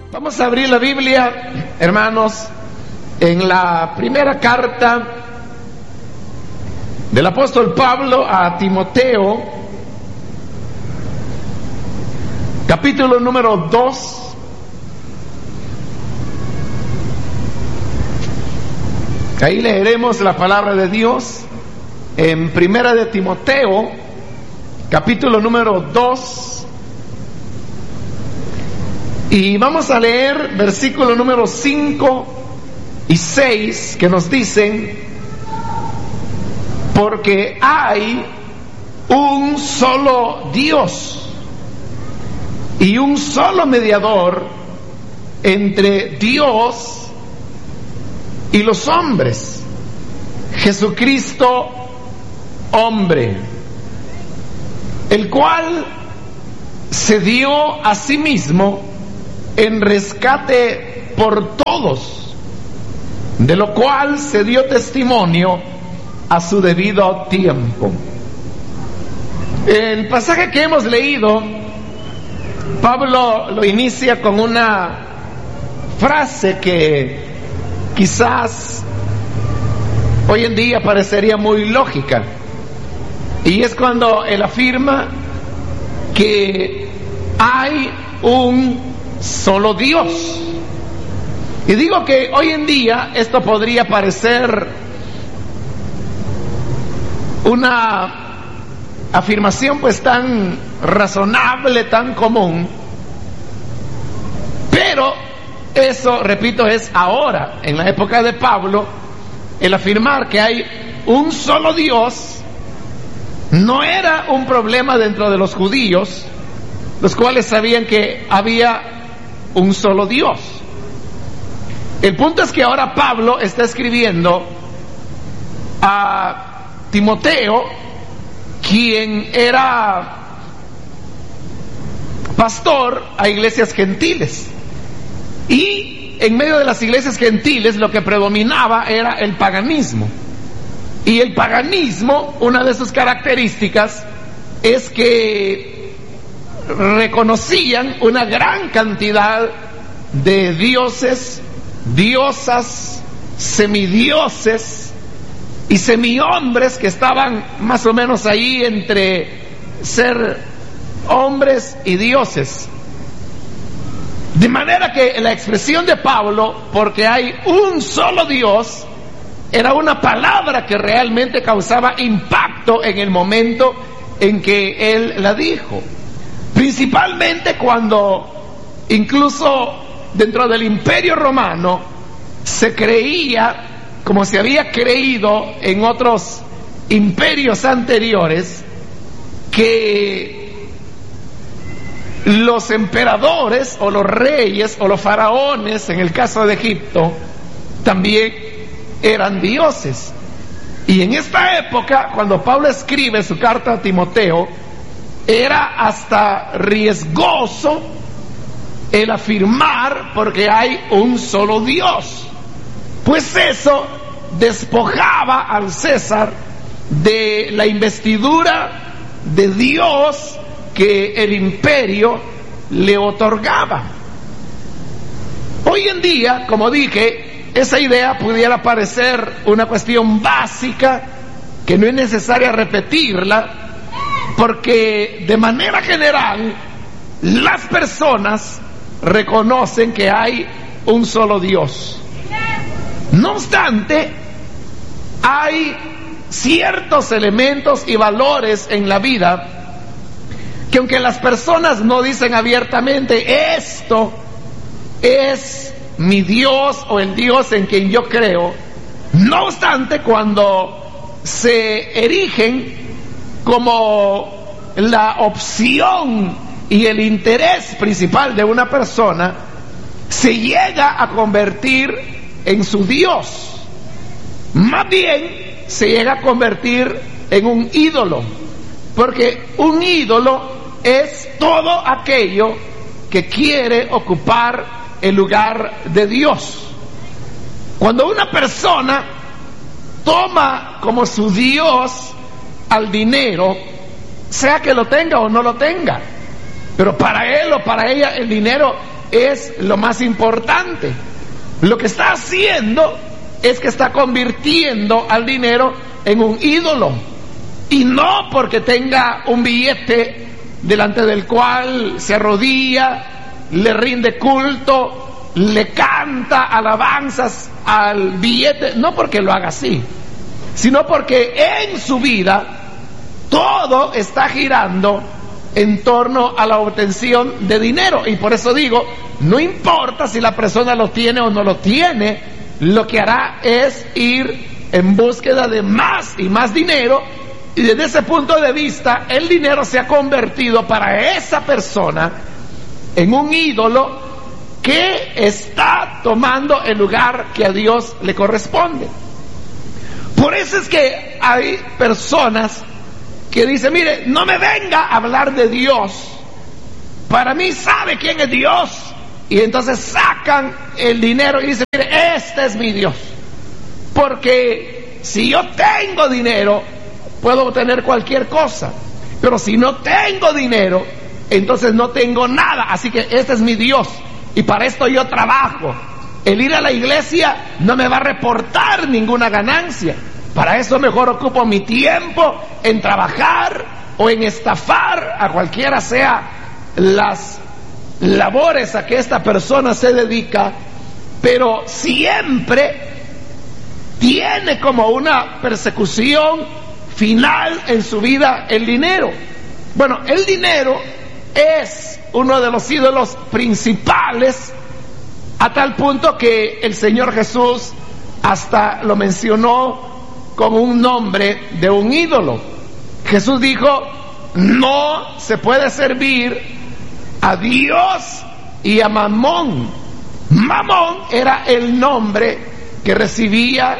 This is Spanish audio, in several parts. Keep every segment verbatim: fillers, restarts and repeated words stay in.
Vamos a abrir la Biblia, hermanos, en la primera carta del apóstol Pablo a Timoteo, capítulo número dos. Ahí leeremos la palabra de Dios en primera de Timoteo, capítulo número dos. Y vamos a leer versículo número cinco y seis, que nos dicen: porque hay un solo Dios y un solo mediador entre Dios y los hombres, Jesucristo hombre, el cual se dio a sí mismo en rescate por todos, de lo cual se dio testimonio a su debido tiempo. El pasaje que hemos leído, Pablo lo inicia con una frase que quizás hoy en día parecería muy lógica, y es cuando él afirma que hay un solo Dios. Y digo que hoy en día esto podría parecer una afirmación pues tan razonable, tan común, pero eso, repito, es ahora, en la época de Pablo. El afirmar que hay un solo Dios no era un problema dentro de los judíos, los cuales sabían que había un solo Dios. El punto es que ahora Pablo está escribiendo a Timoteo, quien era pastor a iglesias gentiles, y en medio de las iglesias gentiles lo que predominaba era el paganismo. Y el paganismo, una de sus características es que reconocían una gran cantidad de dioses, diosas, semidioses y semihombres que estaban más o menos ahí entre ser hombres y dioses. De manera que la expresión de Pablo, porque hay un solo Dios, era una palabra que realmente causaba impacto en el momento en que él la dijo. Principalmente cuando incluso dentro del Imperio Romano se creía, como se había creído en otros imperios anteriores, que los emperadores o los reyes o los faraones, en el caso de Egipto, también eran dioses. Y en esta época, cuando Pablo escribe su carta a Timoteo, era hasta riesgoso el afirmar porque hay un solo Dios, pues eso despojaba al César de la investidura de Dios que el imperio le otorgaba. Hoy en día, como dije, esa idea pudiera parecer una cuestión básica que no es necesaria repetirla, porque de manera general las personas reconocen que hay un solo Dios. No obstante, hay ciertos elementos y valores en la vida que, aunque las personas no dicen abiertamente esto es mi Dios o el Dios en quien yo creo, no obstante, cuando se erigen como la opción y el interés principal de una persona, se llega a convertir en su Dios. Más bien se llega a convertir en un ídolo, porque un ídolo es todo aquello que quiere ocupar el lugar de Dios. Cuando una persona toma como su Dios al dinero, sea que lo tenga o no lo tenga, pero para él o para ella el dinero es lo más importante. Lo que está haciendo es que está convirtiendo al dinero en un ídolo, y no porque tenga un billete delante del cual se arrodilla, le rinde culto, le canta alabanzas al billete, no porque lo haga así, sino porque en su vida todo está girando en torno a la obtención de dinero. Y por eso digo, no importa si la persona lo tiene o no lo tiene, lo que hará es ir en búsqueda de más y más dinero, y desde ese punto de vista el dinero se ha convertido para esa persona en un ídolo que está tomando el lugar que a Dios le corresponde. Por eso es que hay personas que dicen, mire, no me venga a hablar de Dios, para mí sabe quién es Dios, y entonces sacan el dinero y dicen, mire, este es mi Dios, porque si yo tengo dinero puedo obtener cualquier cosa, pero si no tengo dinero entonces no tengo nada, así que este es mi Dios y para esto yo trabajo. El ir a la iglesia no me va a reportar ninguna ganancia, para eso mejor ocupo mi tiempo en trabajar o en estafar a cualquiera sea las labores a que esta persona se dedica, pero siempre tiene como una persecución final en su vida el dinero. Bueno, el dinero es uno de los ídolos principales, a tal punto que el Señor Jesús hasta lo mencionó con un nombre de un ídolo. Jesús dijo, no se puede servir a Dios y a Mamón. Mamón era el nombre que recibía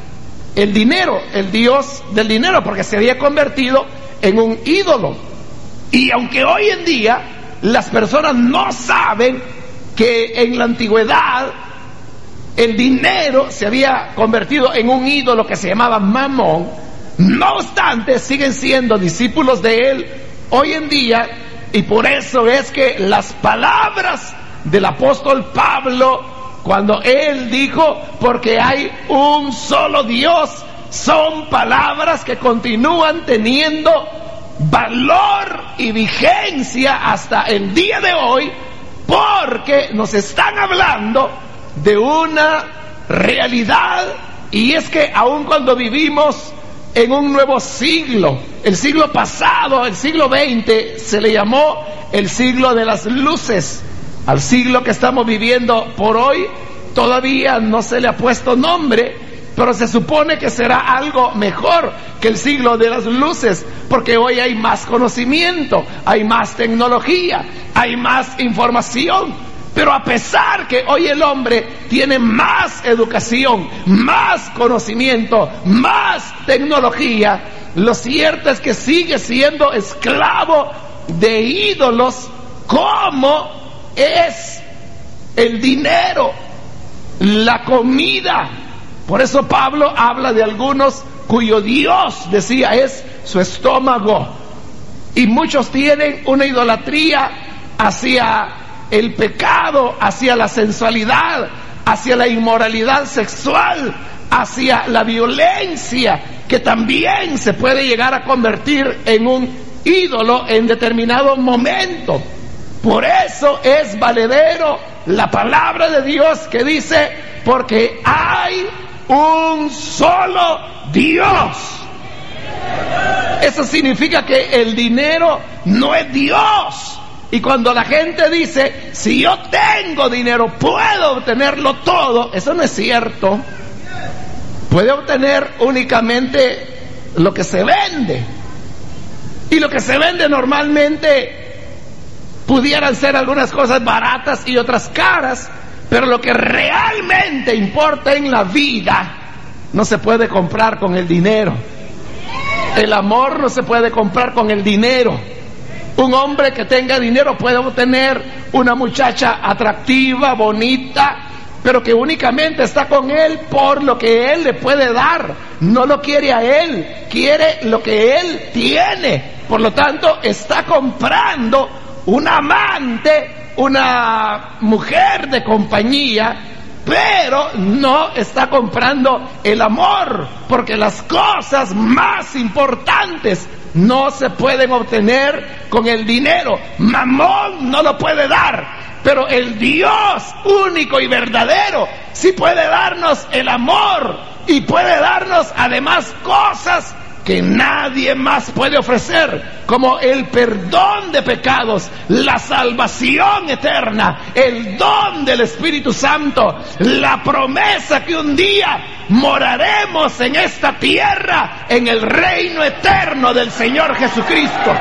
el dinero, el dios del dinero, porque se había convertido en un ídolo. Y aunque hoy en día las personas no saben que en la antigüedad el dinero se había convertido en un ídolo que se llamaba Mamón, no obstante siguen siendo discípulos de él hoy en día, y por eso es que las palabras del apóstol Pablo, cuando él dijo, porque hay un solo Dios, son palabras que continúan teniendo valor y vigencia hasta el día de hoy, porque nos están hablando de una realidad, y es que aun cuando vivimos en un nuevo siglo, el siglo pasado, el siglo veinte, se le llamó el siglo de las luces. Al siglo que estamos viviendo por hoy todavía no se le ha puesto nombre, pero se supone que será algo mejor que el siglo de las luces, porque hoy hay más conocimiento, hay más tecnología, hay más información. Pero a pesar que hoy el hombre tiene más educación, más conocimiento, más tecnología, lo cierto es que sigue siendo esclavo de ídolos como es el dinero, la comida. Por eso Pablo habla de algunos cuyo Dios, decía, es su estómago. Y muchos tienen una idolatría hacia el pecado, hacia la sensualidad, hacia la inmoralidad sexual, hacia la violencia, que también se puede llegar a convertir en un ídolo en determinado momento. Por eso es valedero la palabra de Dios que dice, porque hay un solo Dios. Eso significa que el dinero no es Dios. Y cuando la gente dice, si yo tengo dinero puedo obtenerlo todo, eso no es cierto. Puede obtener únicamente lo que se vende, y lo que se vende normalmente pudieran ser algunas cosas baratas y otras caras, pero lo que realmente importa en la vida no se puede comprar con el dinero. El amor no se puede comprar con el dinero. Un hombre que tenga dinero puede obtener una muchacha atractiva, bonita, pero que únicamente está con él por lo que él le puede dar. No lo quiere a él, quiere lo que él tiene. Por lo tanto, está comprando un amante una mujer de compañía, pero no está comprando el amor, porque las cosas más importantes no se pueden obtener con el dinero. Mamón no lo puede dar, pero el Dios único y verdadero sí puede darnos el amor y puede darnos además cosas que nadie más puede ofrecer, como el perdón de pecados, la salvación eterna, el don del Espíritu Santo, la promesa que un día moraremos en esta tierra en el reino eterno del Señor Jesucristo.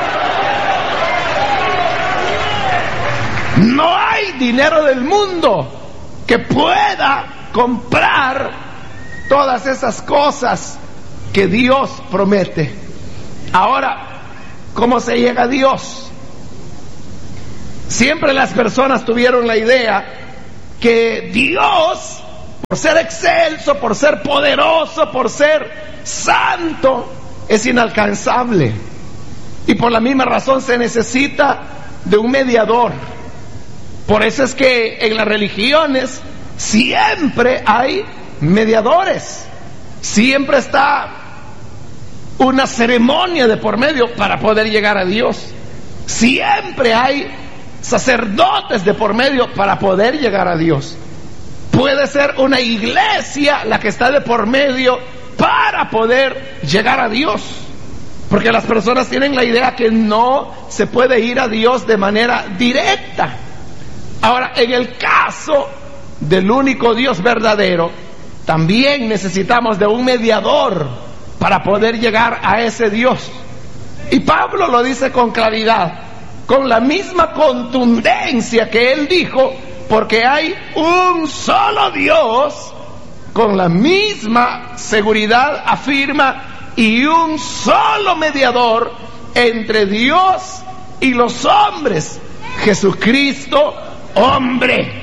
No hay dinero del mundo que pueda comprar todas esas cosas que Dios promete. Ahora, ¿cómo se llega a Dios? Siempre las personas tuvieron la idea que Dios, por ser excelso, por ser poderoso, por ser santo, es inalcanzable. Y por la misma razón se necesita de un mediador. Por eso es que en las religiones siempre hay mediadores. Siempre está una ceremonia de por medio para poder llegar a Dios. Siempre hay sacerdotes de por medio para poder llegar a Dios. Puede ser una iglesia la que está de por medio para poder llegar a Dios, porque las personas tienen la idea que no se puede ir a Dios de manera directa. Ahora, en el caso del único Dios verdadero, también necesitamos de un mediador para poder llegar a ese Dios. Y Pablo lo dice con claridad, con la misma contundencia que él dijo, porque hay un solo Dios, con la misma seguridad afirma, y un solo mediador entre Dios y los hombres, Jesucristo, hombre.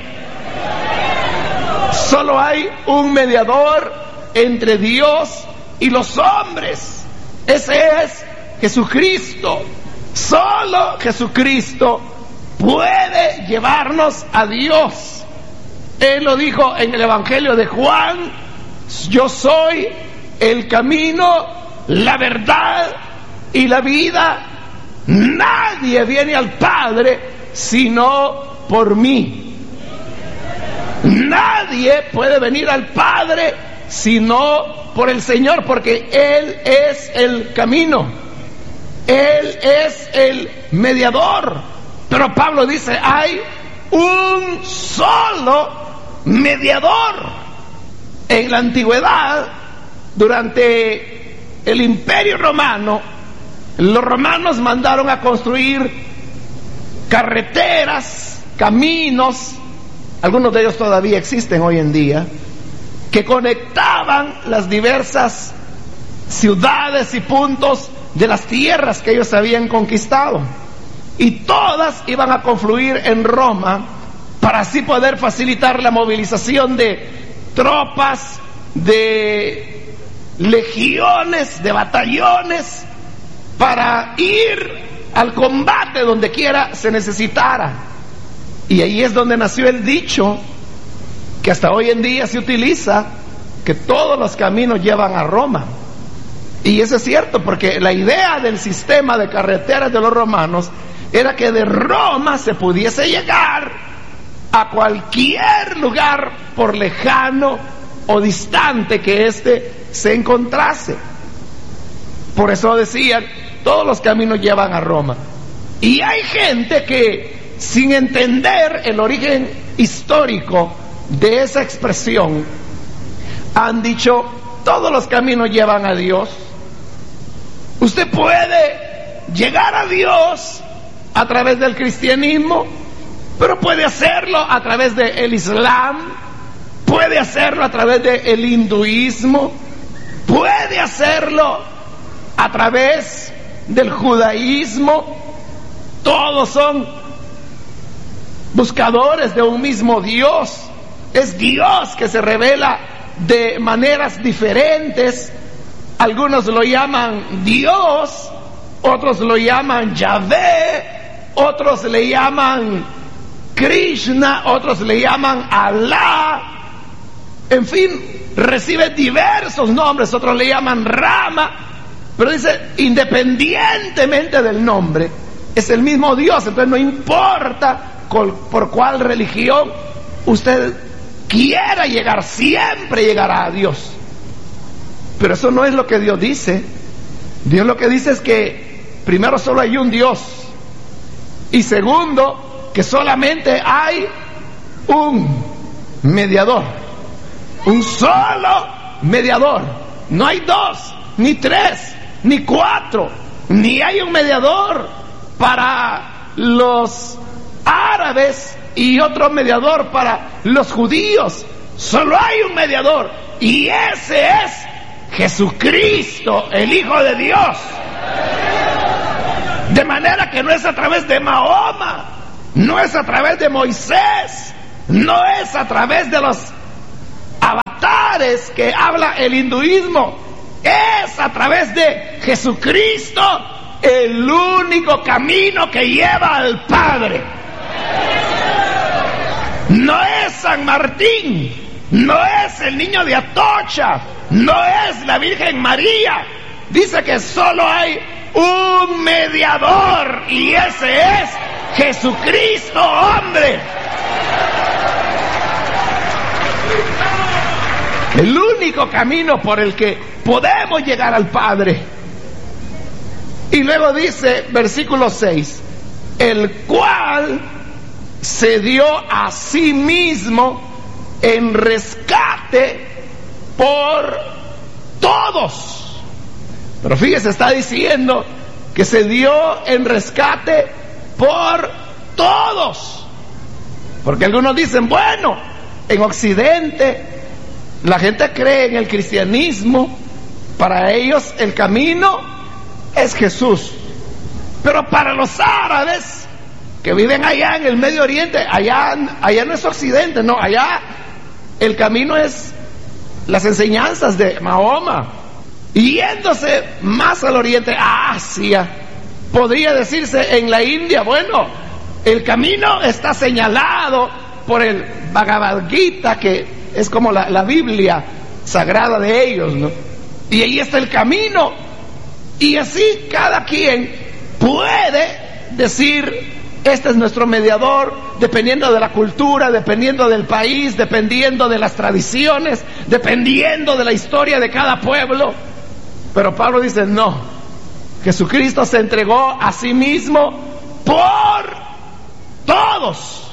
Solo hay un mediador entre Dios y los hombres. Ese es Jesucristo. Solo Jesucristo puede llevarnos a Dios. Él lo dijo en el Evangelio de Juan: yo soy el camino, la verdad y la vida. Nadie viene al Padre sino por mí. Nadie puede venir al Padre sino por el Señor, porque Él es el camino, Él es el mediador. Pero Pablo dice, hay un solo mediador. En la antigüedad, durante el Imperio Romano, los romanos mandaron a construir carreteras, caminos, algunos de ellos todavía existen hoy en día, que conectaban las diversas ciudades y puntos de las tierras que ellos habían conquistado, y todas iban a confluir en Roma para así poder facilitar la movilización de tropas, de legiones, de batallones, para ir al combate donde quiera se necesitara. Y ahí es donde nació el dicho que hasta hoy en día se utiliza, que todos los caminos llevan a Roma. Y eso es cierto, porque la idea del sistema de carreteras de los romanos era que de Roma se pudiese llegar a cualquier lugar, por lejano o distante que éste se encontrase. Por eso decían, todos los caminos llevan a Roma. Y hay gente que, sin entender el origen histórico de esa expresión, han dicho, todos los caminos llevan a Dios. Usted puede llegar a Dios a través del cristianismo, pero puede hacerlo a través del Islam, puede hacerlo a través del hinduismo, puede hacerlo a través del judaísmo. Todos son buscadores de un mismo Dios. Es Dios que se revela de maneras diferentes. Algunos lo llaman Dios, otros lo llaman Yahvé, otros le llaman Krishna, otros le llaman Alá, en fin, recibe diversos nombres, otros le llaman Rama, pero dice, independientemente del nombre, es el mismo Dios. Entonces no importa por cuál religión usted quiera llegar, siempre llegará a Dios. Pero eso no es lo que Dios dice. Dios lo que dice es que primero solo hay un Dios, y segundo, que solamente hay un mediador, un solo mediador. No hay dos, ni tres, ni cuatro, ni hay un mediador para los árabes y otro mediador para los judíos. Solo hay un mediador, y ese es Jesucristo, el Hijo de Dios. De manera que no es a través de Mahoma, no es a través de Moisés, no es a través de los avatares que habla el hinduismo, es a través de Jesucristo, el único camino que lleva al Padre. No es San Martín, no es el niño de Atocha, no es la Virgen María. Dice que solo hay un mediador, y ese es Jesucristo, hombre. El único camino por el que podemos llegar al Padre. Y luego dice, versículo seis, el cual se dio a sí mismo en rescate por todos. Pero fíjese, está diciendo que se dio en rescate por todos. Porque algunos dicen, bueno, en Occidente la gente cree en el cristianismo, para ellos el camino es Jesús. Pero para los árabes que viven allá en el Medio Oriente, allá, allá no es Occidente, no, allá el camino es las enseñanzas de Mahoma. Y yéndose más al oriente, a Asia, podría decirse en la India, bueno, el camino está señalado por el Bhagavad Gita, que es como la, la Biblia sagrada de ellos, ¿no? Y ahí está el camino. Y así cada quien puede decir, este es nuestro mediador, dependiendo de la cultura, dependiendo del país, dependiendo de las tradiciones, dependiendo de la historia de cada pueblo. Pero Pablo dice, no, Jesucristo se entregó a sí mismo por todos,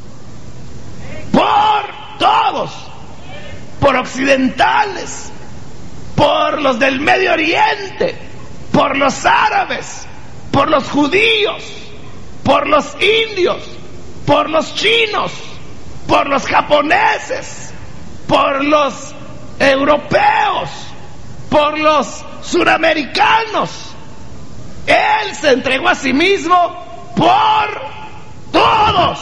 por todos, por occidentales, por los del Medio Oriente, por los árabes, por los judíos, por los indios, por los chinos, por los japoneses, por los europeos, por los suramericanos. Él se entregó a sí mismo por todos,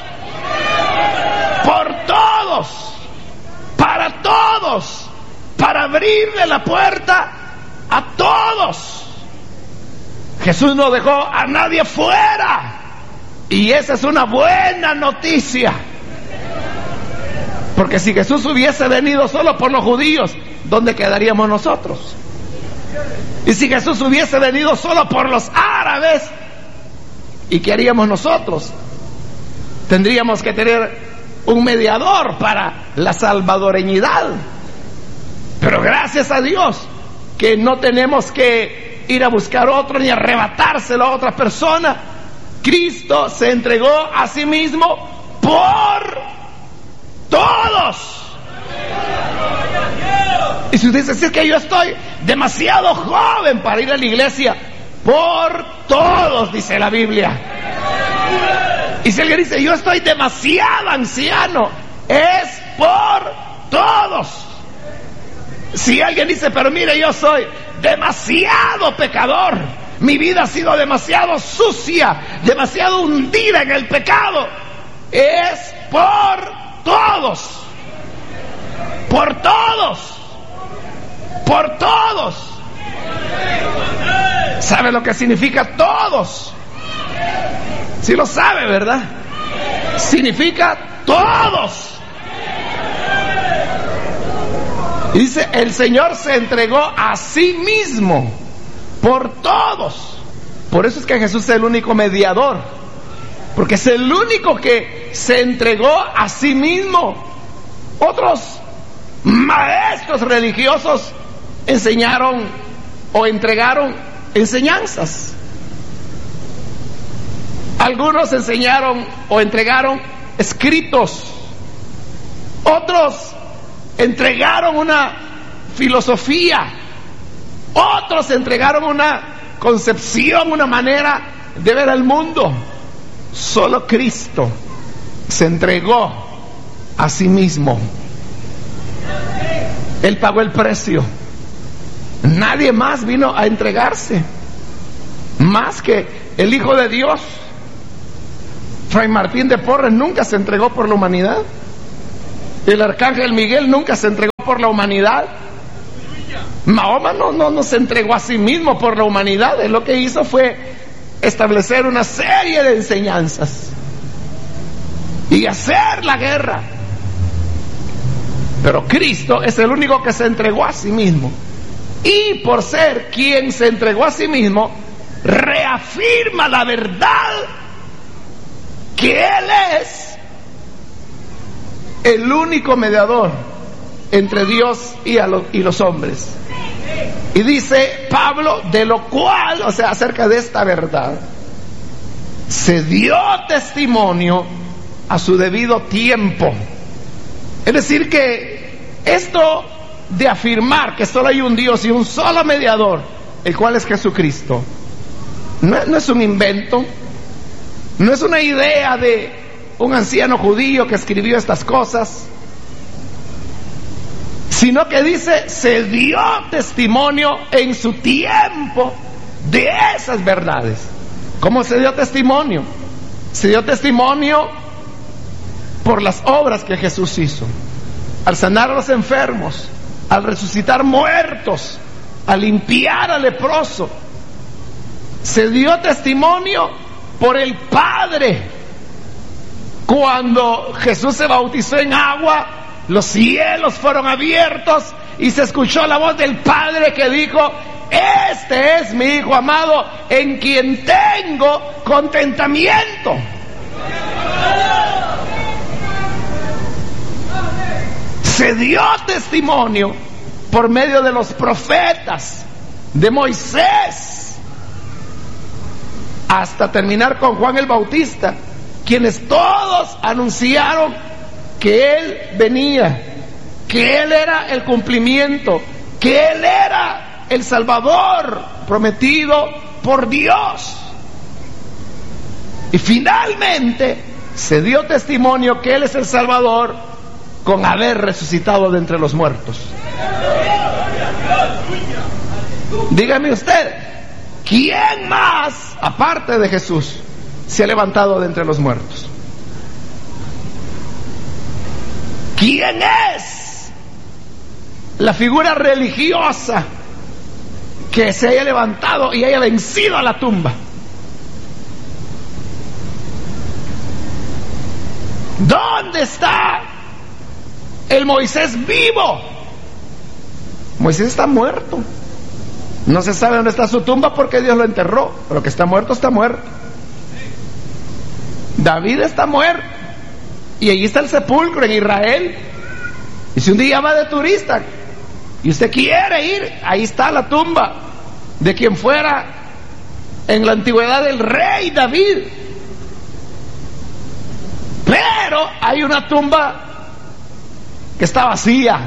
por todos, para todos, para abrirle la puerta a todos. Jesús no dejó a nadie fuera, y esa es una buena noticia. Porque si Jesús hubiese venido solo por los judíos, ¿dónde quedaríamos nosotros? Y si Jesús hubiese venido solo por los árabes, ¿y qué haríamos nosotros? Tendríamos que tener un mediador para la salvadoreñidad. Pero gracias a Dios que no tenemos que ir a buscar otro ni arrebatárselo a otra persona. Cristo se entregó a sí mismo por todos. Y si usted dice, si es que yo estoy demasiado joven para ir a la iglesia, por todos, dice la Biblia. Y si alguien dice, yo estoy demasiado anciano, es por todos. Si alguien dice, pero mire, yo soy demasiado pecador, mi vida ha sido demasiado sucia, demasiado hundida en el pecado, es por todos, por todos, por todos. ¿Sabe lo que significa todos? Sí lo sabe, ¿verdad? significa todos. Y dice, el Señor se entregó a sí mismo por todos. Por eso es que Jesús es el único mediador, porque es el único que se entregó a sí mismo. Otros maestros religiosos enseñaron o entregaron enseñanzas. Algunos enseñaron o entregaron escritos. Otros entregaron una filosofía. Otros entregaron una concepción, una manera de ver al mundo. Solo Cristo se entregó a sí mismo. Él pagó el precio. Nadie más vino a entregarse, más que el Hijo de Dios. Fray Martín de Porres nunca se entregó por la humanidad. El Arcángel Miguel nunca se entregó por la humanidad. Mahoma no, no, no se entregó a sí mismo por la humanidad. Él lo que hizo fue establecer una serie de enseñanzas y hacer la guerra. Pero Cristo es el único que se entregó a sí mismo. Y por ser quien se entregó a sí mismo, reafirma la verdad que Él es el único mediador entre Dios y, a los, y los hombres. Y dice Pablo, de lo cual, o sea, acerca de esta verdad, se dio testimonio a su debido tiempo. Es decir, que esto de afirmar que solo hay un Dios y un solo mediador, el cual es Jesucristo, no, no es un invento, no es una idea de un anciano judío que escribió estas cosas, sino que dice, se dio testimonio en su tiempo de esas verdades. ¿Cómo se dio testimonio? Se dio testimonio por las obras que Jesús hizo, al sanar a los enfermos, al resucitar muertos, al limpiar al leproso. Se dio testimonio por el Padre. Cuando Jesús se bautizó en agua, los cielos fueron abiertos y se escuchó la voz del Padre que dijo, este es mi Hijo amado en quien tengo contentamiento. Se dio testimonio por medio de los profetas, de Moisés, hasta terminar con Juan el Bautista, quienes todos anunciaron que Él venía, que Él era el cumplimiento, que Él era el Salvador prometido por Dios. Y finalmente se dio testimonio que Él es el Salvador con haber resucitado de entre los muertos. Dígame usted, ¿quién más, aparte de Jesús, se ha levantado de entre los muertos? ¿Quién es la figura religiosa que se haya levantado y haya vencido a la tumba? ¿Dónde está el Moisés vivo? Moisés está muerto. No se sabe dónde está su tumba porque Dios lo enterró, pero que está muerto, está muerto. David está muerto y allí está el sepulcro en Israel. Y si un día va de turista y usted quiere ir, ahí está la tumba de quien fuera en la antigüedad el rey David. Pero hay una tumba que está vacía,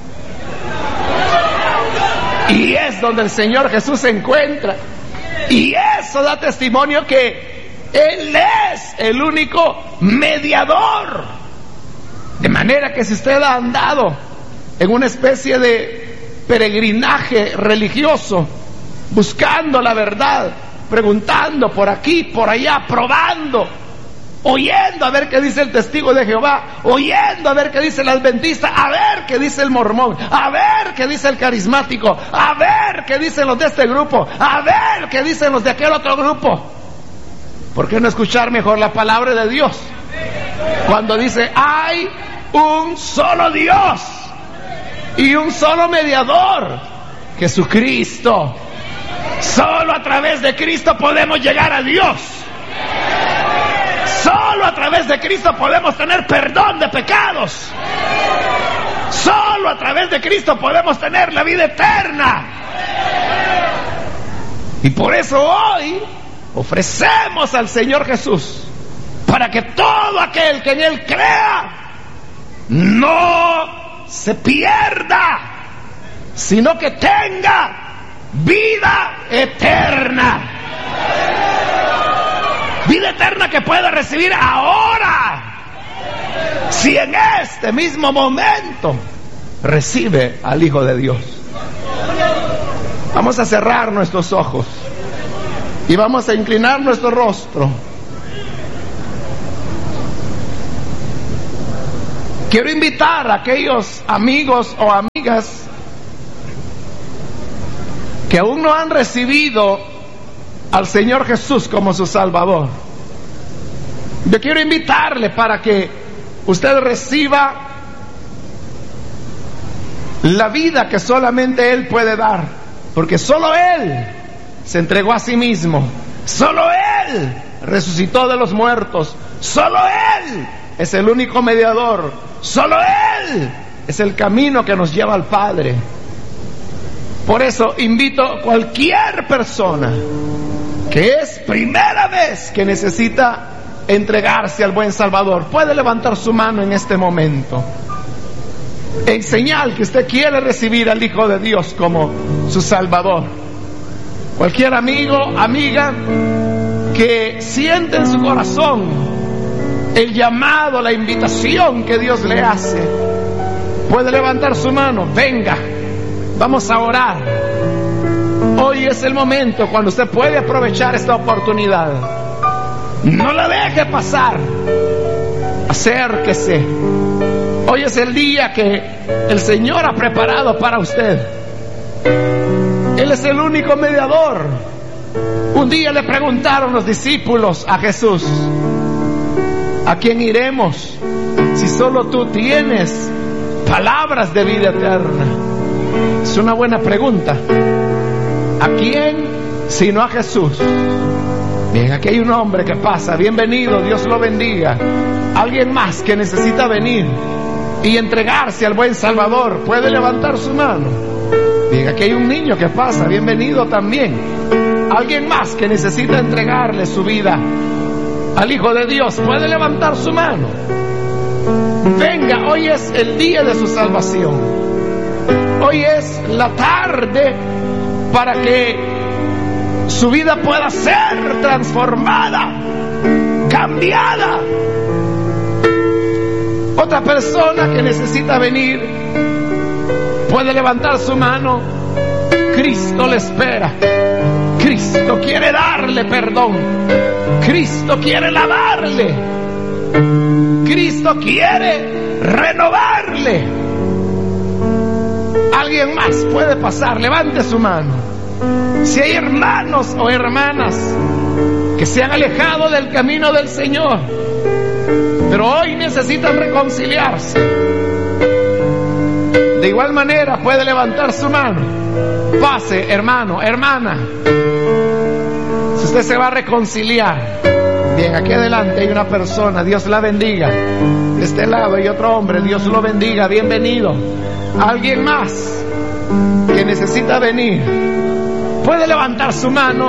y es donde el Señor Jesús se encuentra, y eso da testimonio que Él es el único mediador. De manera que si usted ha andado en una especie de peregrinaje religioso, buscando la verdad, preguntando por aquí, por allá, probando, oyendo a ver qué dice el testigo de Jehová, oyendo a ver qué dice el adventista, a ver qué dice el mormón, a ver qué dice el carismático, a ver qué dicen los de este grupo, a ver qué dicen los de aquel otro grupo. ¿Por qué no escuchar mejor la palabra de Dios? cuando dice: hay un solo Dios y un solo mediador, Jesucristo. Solo a través de Cristo podemos llegar a Dios. Solo a través de Cristo podemos tener perdón de pecados. Solo a través de Cristo podemos tener la vida eterna. Y por eso hoy ofrecemos al Señor Jesús, para que todo aquel que en Él crea no se pierda, sino que tenga vida eterna. Vida eterna que pueda recibir ahora, si en este mismo momento recibe al Hijo de Dios. Vamos a cerrar nuestros ojos y vamos a inclinar nuestro rostro. Quiero invitar a aquellos amigos o amigas que aún no han recibido al Señor Jesús como su Salvador. Yo quiero invitarle para que usted reciba la vida que solamente Él puede dar, porque solo Él se entregó a sí mismo, solo Él resucitó de los muertos, solo Él es el único mediador, solo Él es el camino que nos lleva al Padre. Por eso invito a cualquier persona que es primera vez que necesita entregarse al buen Salvador, puede levantar su mano en este momento, en señal que usted quiere recibir al Hijo de Dios como su Salvador. Cualquier amigo, amiga que siente en su corazón el llamado, la invitación que Dios le hace, puede levantar su mano. Venga, vamos a orar. Hoy es el momento cuando usted puede aprovechar esta oportunidad. No la deje pasar. Acérquese. Hoy es el día que el Señor ha preparado para usted. Él es el único mediador. Un día le preguntaron los discípulos a Jesús: ¿a quién iremos si solo tú tienes palabras de vida eterna? Es una buena pregunta. ¿A quién sino a Jesús? Bien, aquí hay un hombre que pasa. Bienvenido, Dios lo bendiga. Alguien más que necesita venir y entregarse al buen Salvador, puede levantar su mano. Bien, aquí hay un niño que pasa. Bienvenido también. Alguien más que necesita entregarle su vida al Hijo de Dios, puede levantar su mano. Venga, hoy es el día de su salvación. Hoy es la tarde para que su vida pueda ser transformada, cambiada. Otra persona que necesita venir puede levantar su mano. Cristo le espera. Cristo quiere darle perdón. Cristo quiere lavarle. Cristo quiere renovarle. Alguien más puede pasar. Levante su mano. Si hay hermanos o hermanas que se han alejado del camino del Señor, pero hoy necesitan reconciliarse, de igual manera puede levantar su mano. Pase, hermano, hermana. Si usted se va a reconciliar, bien, aquí adelante hay una persona. Dios la bendiga. De este lado hay otro hombre. Dios lo bendiga. Bienvenido. Alguien más que necesita venir puede levantar su mano.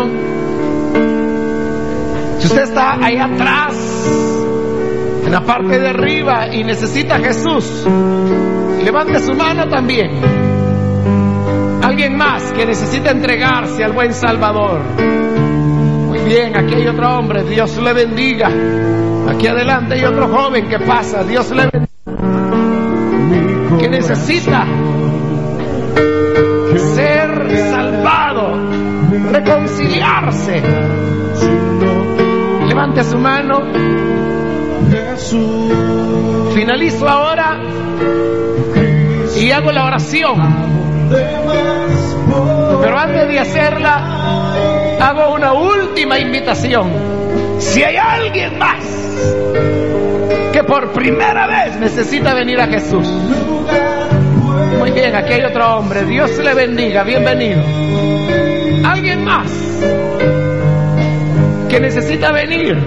Si usted está ahí atrás, en la parte de arriba, y necesita a Jesús, levante su mano también. Alguien más que necesita entregarse al buen Salvador. Muy bien, aquí hay otro hombre. Dios le bendiga. Aquí adelante hay otro joven que pasa. Dios le bendiga. Que necesita ser salvado, reconciliarse. Levante su mano. Finalizo ahora y hago la oración, pero antes de hacerla hago una última invitación. Si hay alguien más que por primera vez necesita venir a Jesús, muy bien, aquí hay otro hombre, Dios le bendiga, bienvenido. Alguien más que necesita venir,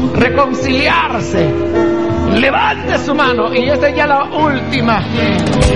reconciliarse, levante su mano. Y esta es ya la última